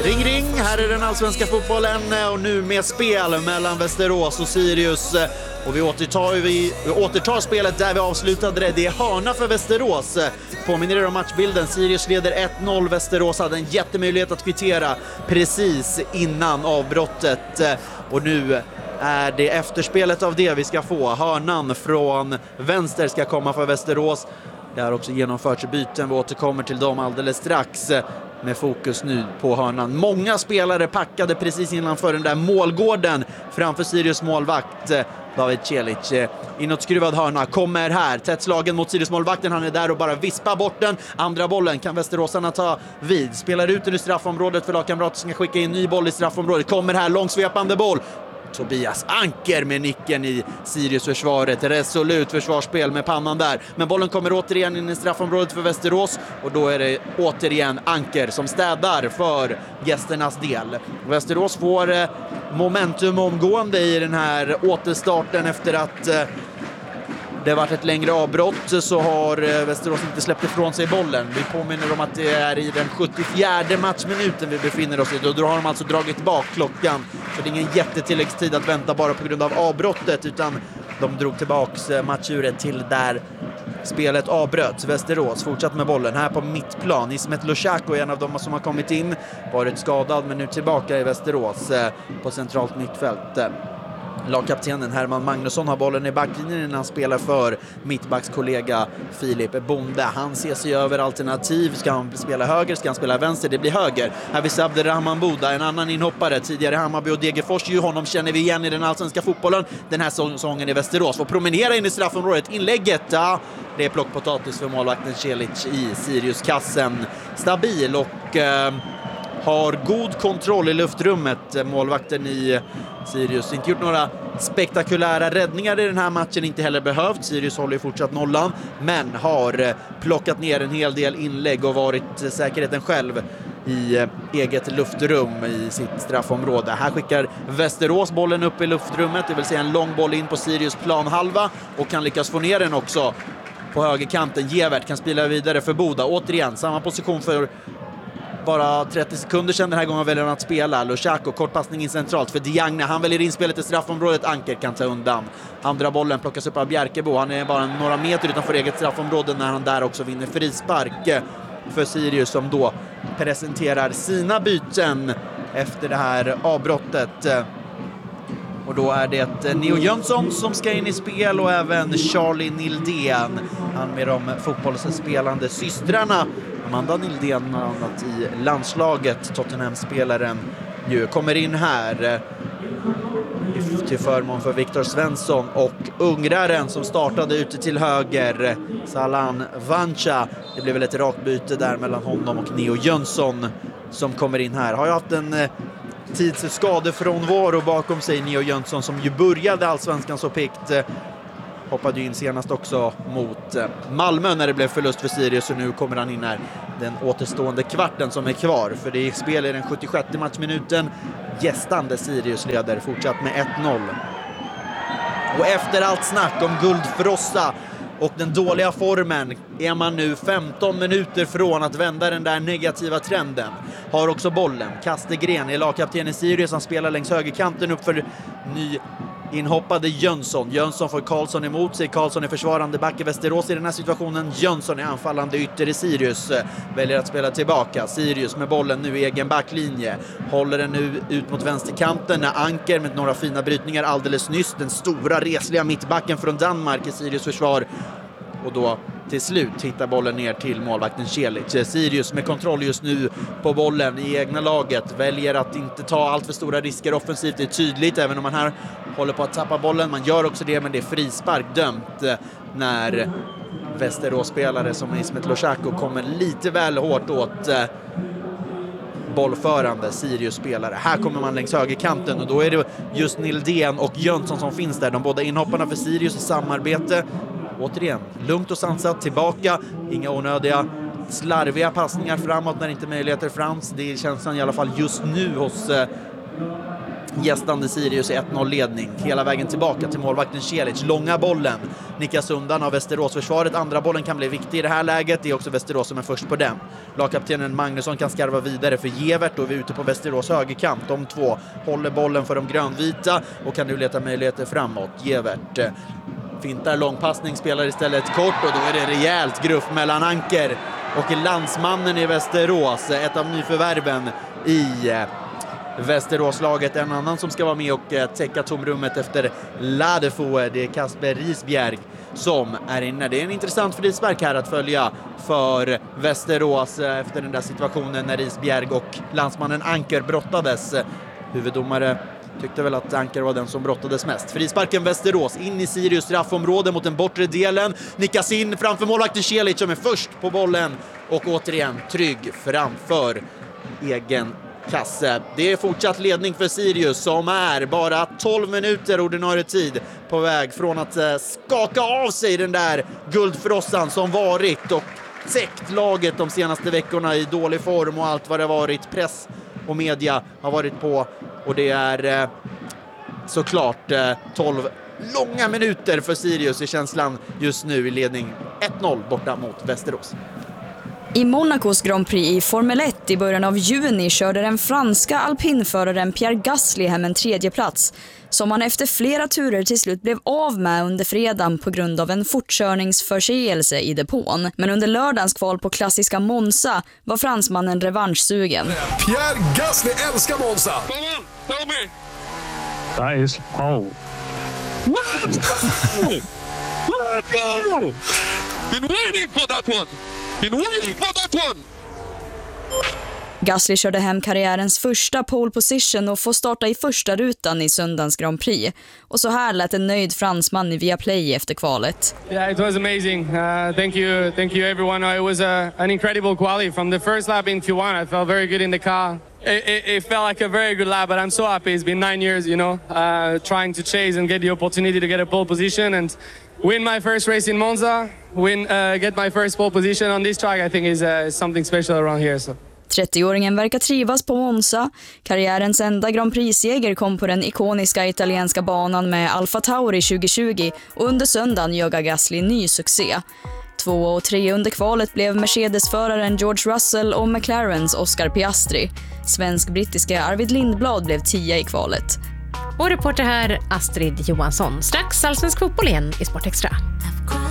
Ring ring, här är den allsvenska fotbollen och nu med spel mellan Västerås och Sirius. Och vi återtar spelet där vi avslutade det. Det är hörna för Västerås. Påminner er om matchbilden. Sirius leder 1-0. Västerås hade en jättemöjlighet att kvittera precis innan avbrottet. Och nu är det efterspelet av det vi ska få. Hörnan från vänster ska komma för Västerås. Det har också genomförts byten. Vi återkommer till dem alldeles strax. Med fokus nu på hörnan. Många spelare packade precis innanför den där målgården framför Sirius målvakt David Celic. Inåtskruvad hörna kommer här. Tätt slagen mot Sirius målvakten. Han är där och bara vispar bort den. Andra bollen kan västeråsarna ta vid. Spelar ut den i straffområdet för lagkamrater som ska skicka in ny boll i straffområdet. Kommer här långsvepande boll. Tobias Anker med nicken i Sirius-försvaret. Resolut försvarsspel med pannan där. Men bollen kommer återigen in i straffområdet för Västerås. Och då är det återigen Anker som städar för gästernas del. Västerås får momentum omgående i den här återstarten efter att det har varit ett längre avbrott, så har Västerås inte släppt ifrån sig bollen. Vi påminner om att det är i den 74:e matchminuten vi befinner oss i. Då har de alltså dragit bak klockan. Så det är ingen jättetilläggstid att vänta bara på grund av avbrottet, utan de drog tillbaks matchuret till där spelet avbröts. Västerås fortsatt med bollen här på mittplan. Ismet Lushako är en av dem som har kommit in. Varit skadad men nu tillbaka i Västerås på centralt mittfält. Lagkaptenen Herman Magnusson har bollen i backlinjen när han spelar för mittbackskollega Filip Bonde. Han ser sig över alternativ. Ska han spela höger? Ska han spela vänster? Det blir höger. Här vid Abderrahman Boda, en annan inhoppare. Tidigare Hammarby och Degerfors. Honom känner vi igen i den allsvenska fotbollen. Den här säsongen i Västerås. Får promenera in i straffområdet. Inlägget, ja, det är plockpotatis för målvakten Celic i Sirius-kassen. Stabil och har god kontroll i luftrummet. Målvakten i Sirius inte gjort några spektakulära räddningar i den här matchen, inte heller behövt. Sirius håller ju fortsatt nollan, men har plockat ner en hel del inlägg och varit säkerheten själv i eget luftrum i sitt straffområde. Här skickar Västerås bollen upp i luftrummet, det vill säga en lång boll in på Sirius planhalva, och kan lyckas få ner den också på högerkanten. Gevert kan spela vidare för Boda. Återigen, samma position för bara 30 sekunder sedan. Den här gången väljer han att spela. Lushako, kortpassning in centralt för Diagne. Han väljer inspelet i straffområdet. Anker kan ta undan. Andra bollen plockas upp av Bjerkebo. Han är bara några meter utanför eget straffområde när han där också vinner frispark för Sirius, som då presenterar sina byten efter det här avbrottet. Och då är det Neo Jönsson som ska in i spel och även Charlie Nildén. Han med de fotbollsspelande systrarna. Amanda Nildén bland annat i landslaget. Tottenham-spelaren ju kommer in här till förmån för Viktor Svensson, och ungraren som startade ute till höger, Salan Vancha. Det blev väl ett rakt byte där mellan honom och Neo Jönsson som kommer in här. Har ju haft en tidsskadefrånvaro bakom sig, Neo Jönsson, som ju började allsvenskan så pikt. Hoppade ju in senast också mot Malmö när det blev förlust för Sirius, och nu kommer han in här den återstående kvarten som är kvar. För det är spel i den 76:e matchminuten. Gästande Sirius leder fortsatt med 1-0. Och efter allt snack om guldfrossa och den dåliga formen är man nu 15 minuter från att vända den där negativa trenden. Har också bollen. Kastegren är lagkapten i Sirius. Han spelar längs högerkanten upp för ny inhoppade Jönsson. Jönsson får Karlsson emot sig. Karlsson är försvarande back i Västerås i den här situationen. Jönsson är anfallande ytter i Sirius. Väljer att spela tillbaka. Sirius med bollen nu i egen backlinje. Håller den nu ut mot vänsterkanten när Anker med några fina brytningar alldeles nyss. Den stora resliga mittbacken från Danmark i Sirius försvar. Och då till slut hittar bollen ner till målvakten Celic. Sirius med kontroll just nu på bollen i egna laget. Väljer att inte ta allt för stora risker offensivt. Det är tydligt även om man här håller på att tappa bollen. Man gör också det, men det är frispark dömt när Västerås-spelare som Ismet Lushako kommer lite väl hårt åt bollförande Sirius-spelare. Här kommer man längs högerkanten och då är det just Nildén och Jönsson som finns där. De båda inhopparna för Sirius i samarbete. Återigen, lugnt och sansat tillbaka. Inga onödiga slarviga passningar framåt när inte möjligheter fanns. Det är känslan i alla fall just nu hos gästande Sirius i 1-0-ledning. Hela vägen tillbaka till målvakten Celic. Långa bollen nickas undan av Västeråsförsvaret. Andra bollen kan bli viktig i det här läget. Det är också Västerås som är först på den. Lagkaptenen Magnusson kan skarva vidare för Gevert och vi är ute på Västerås högerkant. De två håller bollen för de grönvita och kan nu leta möjligheter framåt. Gevert fintar långpassning, spelar istället kort och då är det rejält gruff mellan Anker och landsmannen i Västerås. Ett av nyförvärven i Västeråslaget. En annan som ska vara med och täcka tomrummet efter Ladefo, det är Kasper Risbjerg som är inne. Det är en intressant frispark här att följa för Västerås efter den där situationen när Risbjerg och landsmannen Anker brottades. Huvuddomare tyckte väl att Anker var den som brottades mest. Frisparken Västerås in i Sirius straffområde mot den bortre delen. Nickas in framför målvakten Celic som är först på bollen och återigen trygg framför egen kasse. Det är fortsatt ledning för Sirius som är bara 12 minuter ordinarie tid på väg från att skaka av sig den där guldfrossan som varit och täckt laget de senaste veckorna i dålig form och allt vad det varit. Press och media har varit på och det är såklart 12 långa minuter för Sirius i känslan just nu i ledning 1-0 borta mot Västerås. I Monacos Grand Prix i Formel 1 i början av juni körde den franska alpinföraren Pierre Gasly hem en tredje plats som han efter flera turer till slut blev av med under fredagen på grund av en fortkörningsförseelse i depån. Men under lördagens kval på klassiska Monza var fransmannen revanschsugen. Pierre Gasly älskar Monza! Tell me! That is hole. Been waiting for that one! Been waiting for that one! Gasly körde hem karriärens första pole position och får starta i första rutan i söndagens Grand Prix. Och så här lät en nöjd fransman i Viaplay efter kvalet. Yeah, it was amazing. Thank you everyone. It was an incredible quality. From the first lap in Q1, I felt very good in the car. It felt like a very good lap, but I'm so happy. It's been 9 years, trying to chase and get the opportunity to get a pole position and win my first race in Monza, get my first pole position on this track. I think is something special around here. So. 30-åringen verkar trivas på Monza. Karriärens enda Grand Prix-seger kom på den ikoniska italienska banan med Alfa Tauri 2020 och under söndagen gör Gasly ny succé. 2 och 3 under kvalet blev Mercedes-föraren George Russell och McLarens Oscar Piastri. Svensk-brittiska Arvid Lindblad blev 10 i kvalet. Och reporter här Astrid Johansson. Strax allsvensk fotboll igen i Sport Extra.